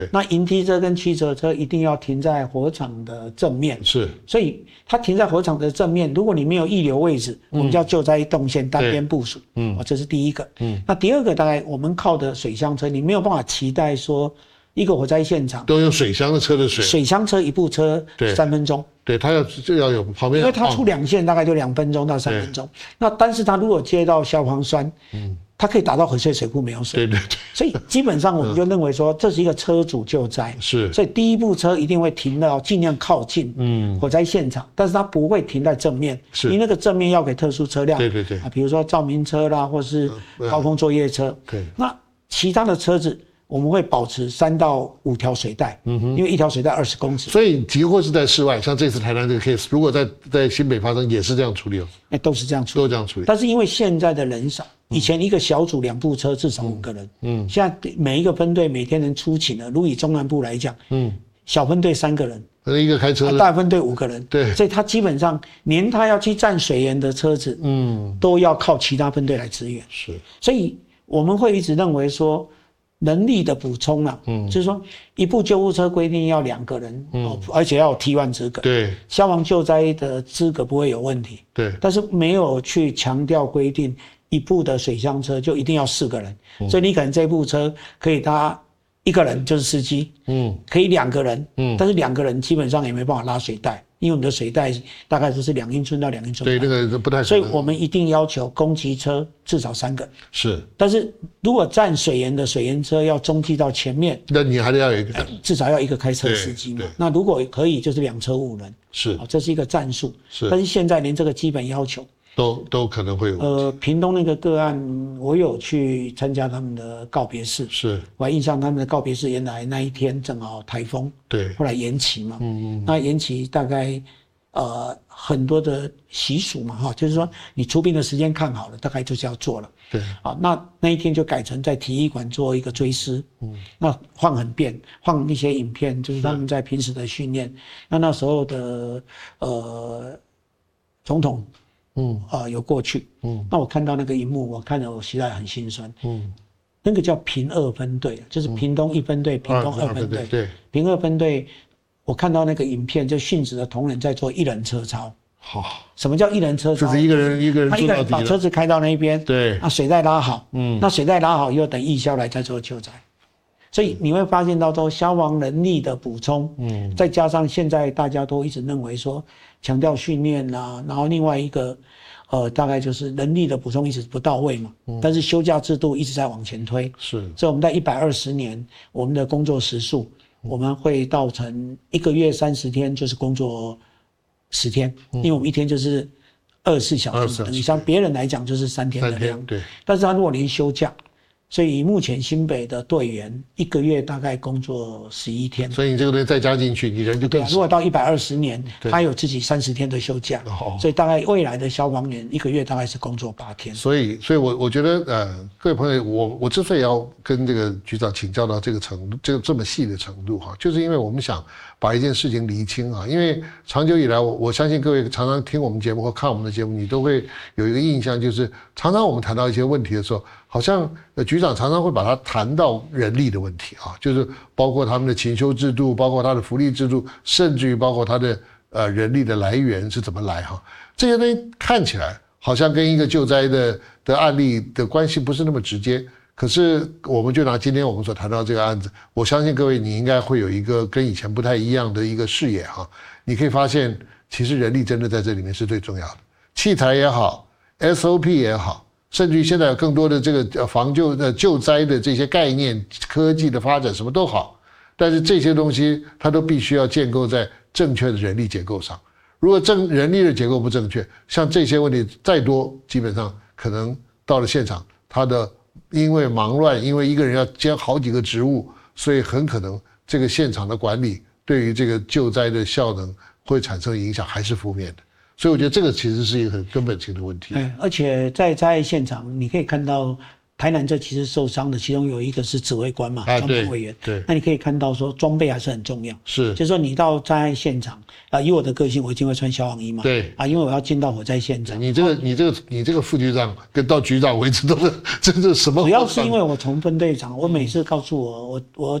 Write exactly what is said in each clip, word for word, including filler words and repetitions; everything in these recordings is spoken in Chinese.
那营梯车跟驱车车一定要停在火场的正面， 是， 所以它停在火场的正面。如果你没有溢流位置，嗯、我们叫救灾动线单边部署，嗯、哦，这是第一个。嗯，那第二个大概我们靠的水箱车，你没有办法期待说一个火灾现场都用水箱的车的水， 水箱车一部车三分钟， 对，它要就要有旁边， 因为它出两线大概就两分钟到三分钟。那但是它如果接到消防栓，嗯。它可以打到河水水库没有水， 对对对， 所以基本上我们就认为说这是一个车主救灾， 是， 所以第一部车一定会停到尽量靠近嗯火灾现场，但是它不会停在正面，是，因为那个正面要给特殊车辆， 对对对， 啊，比如说照明车啦，或是高空作业车，对，那其他的车子我们会保持三到五条水带，嗯哼，因为一条水带二十公尺， 所以急或是在室外，像这次台南这个 case， 如果在在新北发生，也是这样处理哦， 哎，都是这样处理， 都这样处理， 但是因为现在的人少。以前一个小组两部车至少五个人，嗯，现在每一个分队每天能出勤的，如以中南部来讲，嗯，小分队三个人， 一个开车， 大分队五个人， 对， 所以他基本上连他要去站水源的车子，嗯，都要靠其他分队来支援， 是， 所以我们会一直认为说人力的补充啊，嗯，就是说一部救护车规定要两个人，嗯，哦，而且要有 T 一 资格， 对， 消防救灾的资格不会有问题， 对， 但是没有去强调规定。一部的水箱车就一定要四个人，嗯、所以你可能这部车可以搭一个人就是司机，嗯，可以两个人，嗯，但是两个人基本上也没办法拉水带，因为我们的水带大概就是两英寸到两英寸， 对，那个不太可能， 所以我们一定要求攻击车至少三个， 是， 但是如果站水源的水源车要中继到前面， 那你还得要有一个， 至少要一个开车司机嘛，那如果可以就是两车五人， 是， 这是一个战术， 是， 但是现在连这个基本要求。 都都可能会有。 呃，屏东那个个案，我有去参加他们的告别式， 是， 我还印象他们的告别式，原来那一天正好台风， 对， 后来延期嘛， 嗯嗯， 那延期大概呃很多的习俗嘛，哈，就是说你出殡的时间看好了，大概就是要做了， 对， 啊，那那一天就改成在体育馆做一个追思，嗯，那放很变，放一些影片，就是他们在平时的训练，那那时候的呃总统。嗯啊、呃，有过去，嗯，那我看到那个荧幕，我看了我实在很心酸，嗯，那个叫平二分队，就是屏东一分队，屏东二分队， 对， 平二分队，我看到那个影片，就殉职的同仁在做一人车操， 好， 什么叫一人车操？ 就是一个人一个人， 他一个人把车子开到那边， 对， 那水带拉好，嗯，那水带拉好以后，等义消来再做救灾。所以你会发现到说消防人力的补充，嗯，再加上现在大家都一直认为说强调训练啦，然后另外一个，呃，大概就是人力的补充一直不到位嘛，嗯，但是休假制度一直在往前推， 是， 所以我们在一百二十年，我们的工作时数，我们会到成一个月三十天就是工作十天，嗯，因为我们一天就是二十四小时，等于像别人来讲就是三天的量， 对， 但是他如果连休假。所以目前新北的队员一个月大概工作十一天， 所以你这个东西再加进去，你人就更少。 如果到一百二十年，他有自己三十天的休假，哦，所以大概未来的消防员一个月大概是工作八天。 所以，所以我我觉得，呃，各位朋友，我我之所以要跟这个局长请教到这个程度，这个这么细的程度哈，就是因为我们想把一件事情厘清啊。因为长久以来，我我相信各位常常听我们节目或看我们的节目，你都会有一个印象，就是常常我们谈到一些问题的时候，好像呃局长常常会把它谈到人力的问题啊，就是包括他们的勤修制度，包括他的福利制度，甚至于包括他的呃人力的来源是怎么来哈，这些东西看起来好像跟一个救灾的的案例的关系不是那么直接，可是我们就拿今天我们所谈到这个案子，我相信各位你应该会有一个跟以前不太一样的一个视野哈，你可以发现其实人力真的在这里面是最重要的，器材也好 ，S O P 也好。甚至于现在有更多的这个防救的救灾的这些概念、科技的发展，什么都好，但是这些东西它都必须要建构在正确的人力结构上。如果正人力的结构不正确，像这些问题再多，基本上可能到了现场，他的因为忙乱，因为一个人要兼好几个职务，所以很可能这个现场的管理对于这个救灾的效能会产生影响，还是负面的。所以我觉得这个其实是一个很根本性的问题。 而且在灾害现场，你可以看到台南这其实受伤的，其中有一个是指挥官嘛，专门委员。 对， 那你可以看到说装备还是很重要。 是， 就是说你到灾害现场啊、呃，以我的个性，我一定会穿消防衣嘛。 对啊， 因为我要进到火灾现场。 你这个、你这个、你这个副局长跟到局长为止都是真的什么？ 主要是因为我从分队长，我每次告诉我我我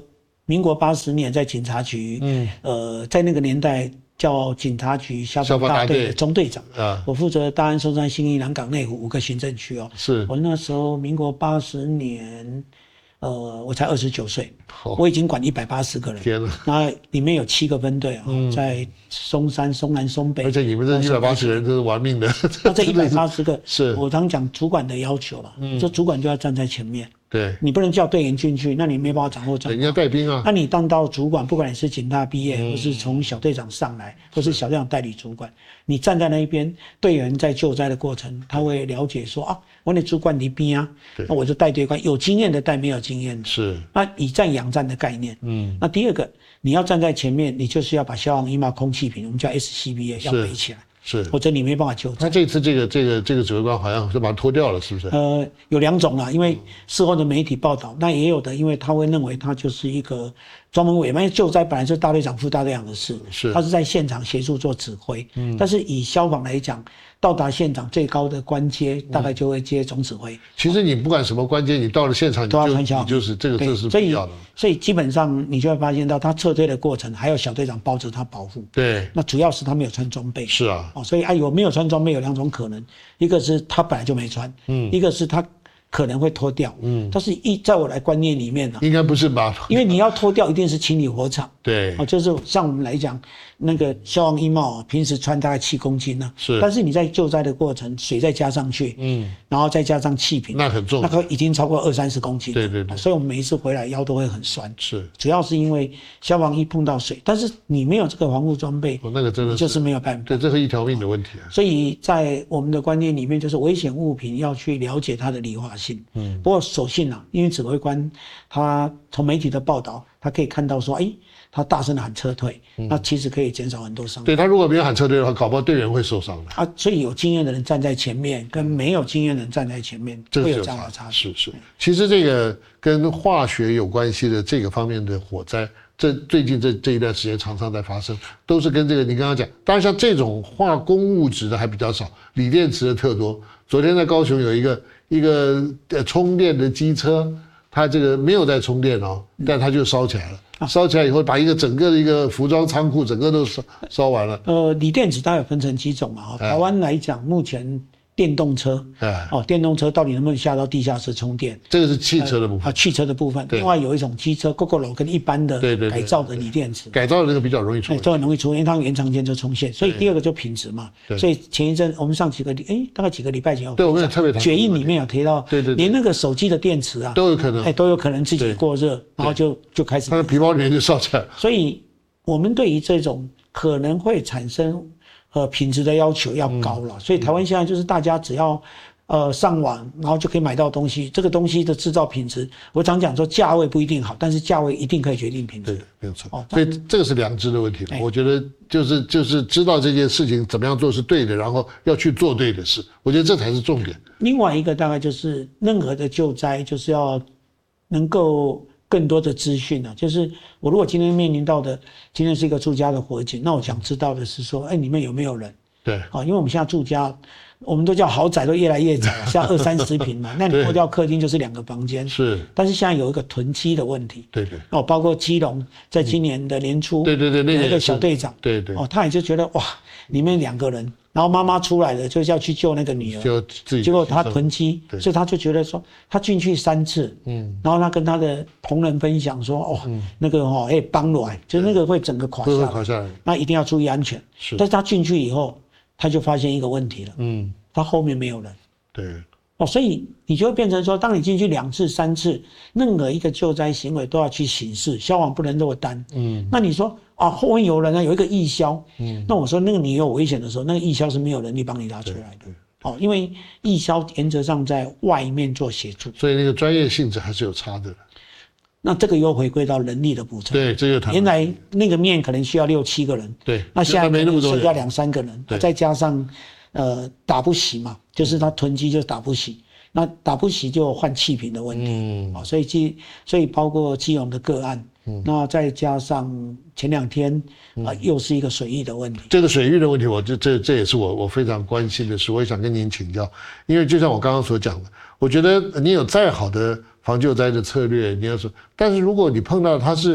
民国八十年在警察局，嗯，呃，在那个年代叫警察局消防大队的中队长啊，我负责大安、松山、信义、南港、内湖五个行政区哦。是我那时候民国八十年。呃，我才二十九岁，我已经管一百八十个人，天哪！那里面有七个分队啊，嗯、在松山、松南、松北， 而且你们这一百八十人都是玩命的。 那这一百八十个，是我常讲主管的要求了，嗯，这主管就要站在前面。对，你不能叫队员进去，那你没办法掌握状况。 人家带兵啊。 那你当到主管，不管你是警大毕业，嗯、或是从小队长上来，或是小队长代理主管，你站在那一边，队员在救灾的过程，他会了解说啊，我的主管离边啊，那我就带队官，有经验的带没有经验的。是。那以战养战的概念。嗯。那第二个，你要站在前面，你就是要把消防衣帽、空气瓶，我们叫 S C B A 要背起来。是，或者你没办法救。 他这次这个这个这个指挥官好像是把它脱掉了，是不是？ 呃，有两种啦，因为事后的媒体报道，那也有的，因为他会认为他就是一个专门委员，因为救灾本来就是大队长、副大队长的事，是，他是在现场协助做指挥。嗯，但是以消防来讲，到达现场最高的官阶大概就会接总指挥。 其实你不管什么官阶，你到了现场你就都要穿消防，你就是这个这是必要的。 所以基本上你就会发现到他撤退的过程，还有小队长包着他保护。对，那主要是他没有穿装备。是啊。哦，所以啊，有没有穿装备有两种可能，一个是他本来就没穿，嗯，一个是他可能会脱掉，嗯，但是一在我来观念里面呢、啊， 应该不是吧？ 因为你要脱掉，一定是清理火场。对，哦，就是像我们来讲，那个消防衣帽啊，平时穿大概七公斤呢、啊，是，但是你在救灾的过程，水再加上去，嗯，然后再加上气瓶， 那很重， 那个已经超过二三十公斤。 对对对， 所以我们每一次回来腰都会很酸。是，主要是因为消防衣碰到水，但是你没有这个防护装备， 哦，那个真的是就是没有办法。 对，这是一条命的问题啊。 所以在我们的观念里面，就是危险物品要去了解它的理化性。嗯，不过所幸啊，因为指挥官他从媒体的报道，他可以看到说，哎。他大声的喊撤退，嗯、那其实可以减少很多伤害。 对，他如果没有喊撤退的话，搞不好队员会受伤的。 啊，所以有经验的人站在前面，跟没有经验的人站在前面， 这会有这样的差别。 是是，其实这个跟化学有关系的这个方面的火灾，这最近这这一段时间常常在发生，都是跟这个你刚刚讲，当然像这种化工物质的还比较少，锂电池的特多。昨天在高雄有一个一个呃充电的机车，它这个没有在充电哦，但它就烧起来了。烧起来以后，把一个整个的一个服装仓库整个都烧烧完了。 呃，锂电池大概有分成几种嘛？台湾来讲，目前电动车，哎，哦，电动车到底能不能下到地下室充电？ 这个是汽车的部分。 啊，汽车的部分。另外有一种机车 ，GoGoRo 跟一般的改造的锂电池。 改造的那个比较容易出。 这很容易出，因为它延长间就充线。所以第二个就品质嘛。所以前一阵我们上几个哎，大概几个礼拜前有。 对，我们也特别谈。 决议里面有提到，对对，连那个手机的电池啊， 都有可能， 哎，都有可能自己过热，然后就就开始。 它的皮包里面就烧起来。 所以我们对于这种可能会产生呃品质的要求要高了。所以台湾现在就是大家只要。呃，上网然后就可以买到东西，这个东西的制造品质，我常讲说价位不一定好，但是价位一定可以决定品质。 对，没有错。哦，所以这个是良知的问题了。我觉得就是就是知道这件事情怎么样做是对的，然后要去做对的事，我觉得这才是重点。 另外一个大概就是任何的救灾就是要能够更多的资讯啊，就是我如果今天面临到的今天是一个住家的火警，那我想知道的是说，哎，里面有没有人？对，啊，因为我们现在住家。我们都叫豪宅，都越来越窄了，像二三十坪嘛，那你脱掉客厅就是两个房间。是，但是现在有一个囤积的问题。对对。哦，包括基隆在今年的年初，对对对，那个小队长，对对。哦，他也就觉得哇，里面两个人，然后妈妈出来了，就是要去救那个女儿，就自己。结果他囤积，所以他就觉得说，他进去三次，嗯，然后他跟他的同仁分享说，哦，嗯、那个哦，哎，帮来，就是那个会整个垮下来，垮下来，那一定要注意安全。是。但是他进去以后。他就发现一个问题了，嗯，他后面没有人，对，哦，所以你就会变成说，当你进去两次、三次，任何一个救灾行为都要去巡视，消防不能落单，嗯，那你说啊，后面有人呢，有一个义消，嗯，那我说那个你有危险的时候，那个义消是没有能力帮你拉出来的，哦，因为义消原则上在外面做协助， 所以那个专业性质还是有差的。 那这个又回归到人力的补偿。对，这个谈。原来那个面可能需要六七个人，对，那现在可能需要两三个人，再加上，呃，打不洗嘛，就是他囤积就打不洗，那打不洗就换气瓶的问题，嗯，哦，所以基，所以包括基隆的个案，嗯，那再加上前两天啊、呃，又是一个水域的问题。 这个水域的问题，我这这这也是我我非常关心的事，我也想跟您请教，因为就像我刚刚所讲的，我觉得你有再好的防救灾的策略，你要说，但是如果你碰到它是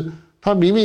他明明